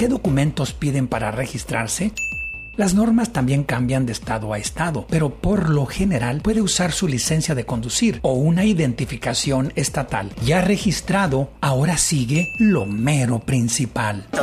¿Qué documentos piden para registrarse? Las normas también cambian de estado a estado, pero por lo general puede usar su licencia de conducir o una identificación estatal. Ya registrado, ahora sigue lo mero principal.